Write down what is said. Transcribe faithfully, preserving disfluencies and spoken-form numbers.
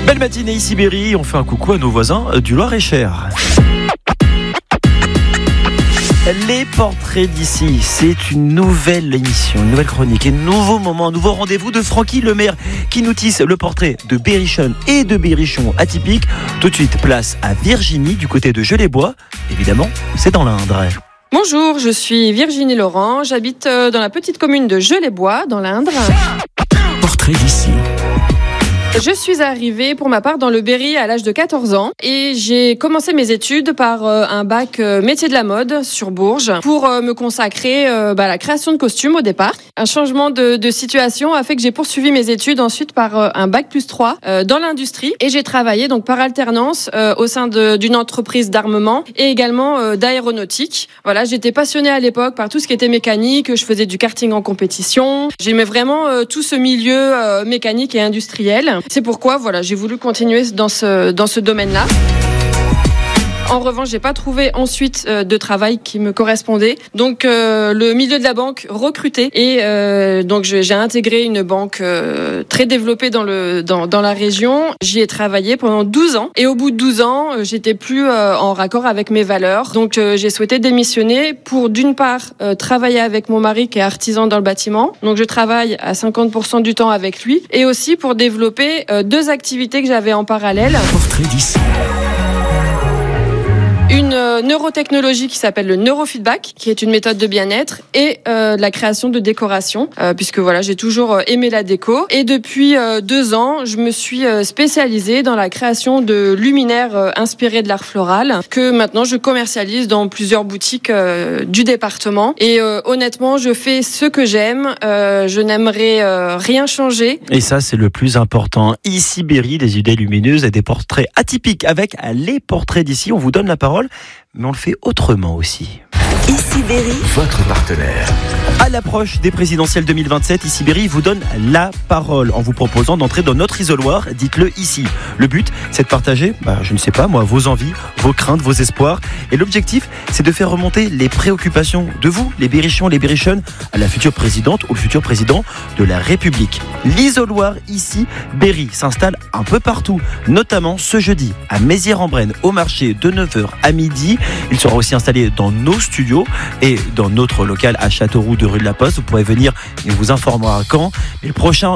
Belle matinée ici Berry, on fait un coucou à nos voisins du Loir-et-Cher. Les portraits d'ici, c'est une nouvelle émission, une nouvelle chronique, un nouveau moment, un nouveau rendez-vous de Francky Lemaire qui nous tisse le portrait de berrichonne et de berrichon atypique. Tout de suite, place à Virginie du côté de Geulais-Bois. Évidemment, c'est dans l'Indre. Bonjour, je suis Virginie Laurent, j'habite dans la petite commune de Geulais-Bois, dans l'Indre. Portrait d'ici. Je suis arrivée pour ma part dans le Berry à l'âge de quatorze ans et j'ai commencé mes études par un bac métier de la mode sur Bourges pour me consacrer bah, à la création de costumes au départ. Un changement de, de situation a fait que j'ai poursuivi mes études ensuite par un bac plus trois dans l'industrie et j'ai travaillé donc par alternance au sein de, d'une entreprise d'armement et également d'aéronautique. Voilà, j'étais passionnée à l'époque par tout ce qui était mécanique, je faisais du karting en compétition. J'aimais vraiment tout ce milieu mécanique et industriel. C'est pourquoi voilà, j'ai voulu continuer dans ce, dans ce domaine-là. En revanche, j'ai pas trouvé ensuite euh, de travail qui me correspondait. Donc euh, le milieu de la banque recrutait et euh, donc je, j'ai intégré une banque euh, très développée dans le dans dans la région. J'y ai travaillé pendant douze ans et au bout de douze ans, euh, j'étais plus euh, en raccord avec mes valeurs. Donc euh, j'ai souhaité démissionner pour d'une part euh, travailler avec mon mari qui est artisan dans le bâtiment. Donc je travaille à cinquante pour cent du temps avec lui et aussi pour développer euh, deux activités que j'avais en parallèle. Portrait d'ici. Une euh, neurotechnologie qui s'appelle le neurofeedback, qui est une méthode de bien-être, et euh, la création de décoration, euh, puisque voilà, j'ai toujours euh, aimé la déco. Et depuis euh, deux ans, je me suis euh, spécialisée dans la création de luminaires euh, inspirés de l'art floral, que maintenant je commercialise dans plusieurs boutiques euh, du département. Et euh, honnêtement, je fais ce que j'aime. Euh, je n'aimerais euh, rien changer. Et ça, c'est le plus important. Ici Berry, des idées lumineuses et des portraits atypiques avec les portraits d'ici. On vous donne la parole, mais on le fait autrement aussi. Ici Berry, votre partenaire. À l'approche des présidentielles deux mille vingt-sept, Ici Berry vous donne la parole en vous proposant d'entrer dans notre isoloir. Dites-le ici. Le but, c'est de partager, bah, je ne sais pas moi, vos envies, vos craintes, vos espoirs. Et l'objectif, c'est de faire remonter les préoccupations de vous, les berrichons, les berrichonnes, à la future présidente ou le futur président de la République. L'isoloir Ici Berry s'installe un peu partout, notamment ce jeudi à Mézières-en-Brenne, au marché de neuf heures à midi. Il sera aussi installé dans nos studios et dans notre local à Châteauroux de rue de la Poste. Vous pourrez venir et on vous informera quand. Mais le prochain